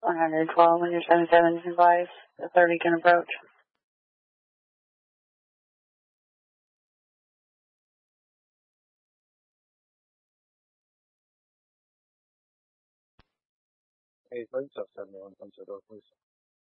112 when you're 77, advise the 30 can approach. Hey, please, 71, come to the door, please.